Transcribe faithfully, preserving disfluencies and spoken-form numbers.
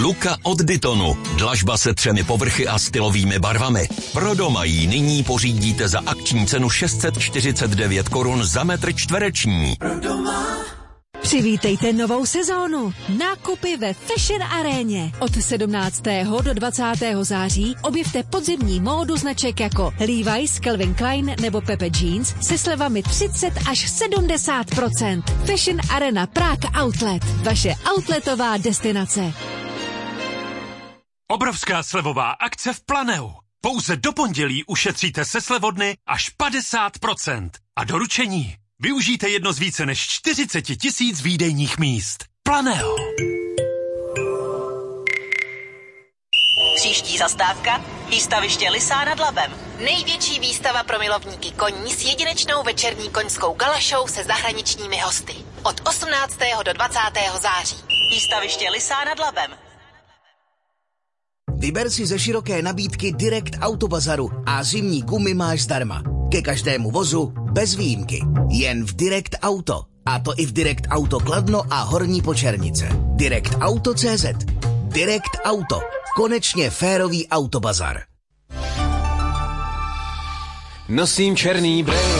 Luka od Dytonu. Dlažba se třemi povrchy a stylovými barvami. Pro doma ji nyní pořídíte za akční cenu šest set čtyřicet devět korun za metr čtvereční. Pro doma. Přivítejte novou sezónu. Nákupy ve Fashion Aréně. Od sedmnáctého do dvacátého září objevte podzimní módu značek jako Levi's, Calvin Klein nebo Pepe Jeans se slevami třicet až sedmdesát procent. Fashion Arena Prague Outlet. Vaše outletová destinace. Obrovská slevová akce v Planeu. Pouze do pondělí ušetříte se slevodny až padesát procent. A doručení využijte jedno z více než čtyřicet tisíc výdejních míst. Planeo. Příští zastávka, výstaviště Lysá nad Labem. Největší výstava pro milovníky koní s jedinečnou večerní koňskou galašou se zahraničními hosty. Od osmnáctého do dvacátého září. Výstaviště Lysá nad Labem. Vyber si ze široké nabídky Direct Autobazaru a zimní gumy máš zdarma. Ke každému vozu bez výjimky. Jen v Direct Auto. A to i v Direct Auto Kladno a Horní Počernice. Direct Auto tečka cé zet. Direct Auto. Konečně férový autobazar. Nosím černý brejle